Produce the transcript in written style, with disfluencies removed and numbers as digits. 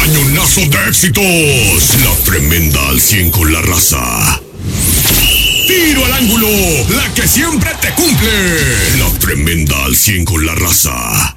Cañonazo de éxitos. La tremenda al 100 con la raza. Tiro al ángulo, la que siempre te cumple. La tremenda al 100 con la raza.